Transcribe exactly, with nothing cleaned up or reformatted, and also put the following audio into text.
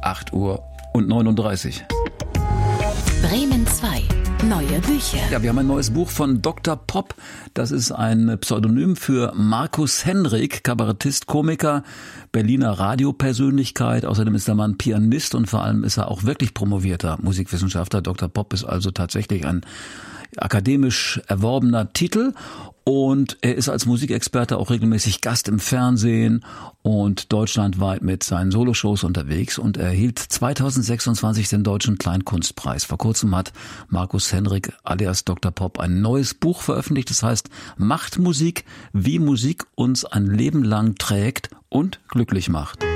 acht Uhr und neununddreißig. Bremen zwei. Neue Bücher. Ja, wir haben ein neues Buch von Doktor Pop. Das ist ein Pseudonym für Markus Henrik, Kabarettist, Komiker, Berliner Radiopersönlichkeit. Außerdem ist der Mann Pianist und vor allem ist er auch wirklich promovierter Musikwissenschaftler. Doktor Pop ist also tatsächlich ein akademisch erworbener Titel. Und er ist als Musikexperte auch regelmäßig Gast im Fernsehen und deutschlandweit mit seinen Soloshows unterwegs und er erhielt zweitausendsechsundzwanzig den Deutschen Kleinkunstpreis. Vor kurzem hat Markus Henrik alias Doktor Pop ein neues Buch veröffentlicht. Das heißt Macht Musik, wie Musik uns ein Leben lang trägt und glücklich macht.